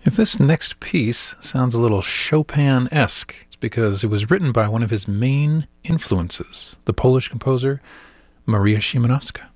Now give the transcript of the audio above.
If this next piece sounds a little Chopin-esque, it's because it was written by one of his main influences, the Polish composer Maria Szymanowska.